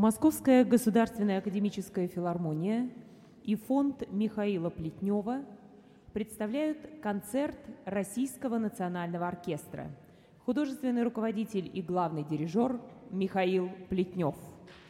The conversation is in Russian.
Московская государственная академическая филармония и фонд Михаила Плетнева представляют концерт Российского национального оркестра. Художественный руководитель и главный дирижер Михаил Плетнев.